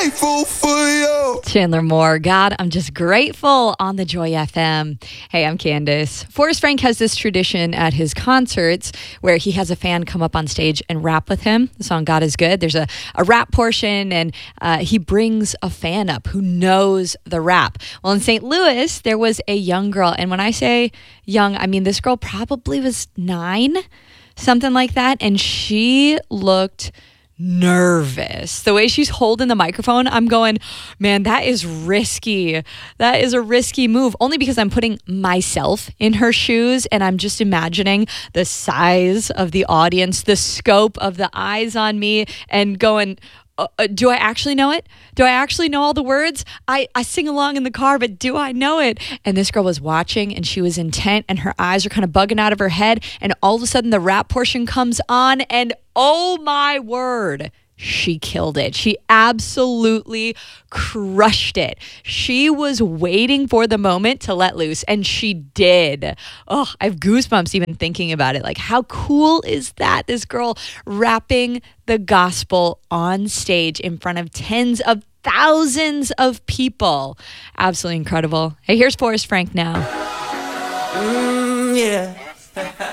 grateful for you. Chandler Moore, God, I'm just grateful on the Joy FM. Hey, I'm Candace. Forrest Frank has this tradition at his concerts where he has a fan come up on stage and rap with him. The song God is Good. There's a rap portion, and he brings a fan up who knows the rap. Well, in St. Louis, there was a young girl, and when I say young, I mean this girl probably was 9, something like that, and she looked nervous. The way she's holding the microphone, I'm going, man, that is risky. That is a risky move, only because I'm putting myself in her shoes and I'm just imagining the size of the audience, the scope of the eyes on me, and going, do I actually know it? Do I actually know all the words? I sing along in the car, but do I know it? And this girl was watching and she was intent and her eyes are kind of bugging out of her head. And all of a sudden the rap portion comes on and oh my word, she killed it. She absolutely crushed it. She was waiting for the moment to let loose, and she did. Oh, I have goosebumps even thinking about it. Like, how cool is that? This girl rapping the gospel on stage in front of tens of thousands of people. Absolutely incredible. Hey, here's Forrest Frank now. Yeah.